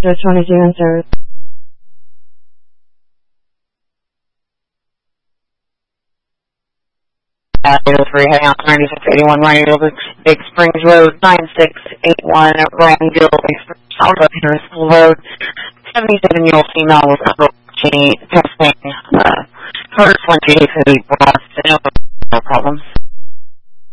Just 22 in service. Three heading out 9681 Ryan Big Springs Road, 9681 Randville, South of Petersville Road. 77-year-old female with testing. First one, she needs to be brought. No problems.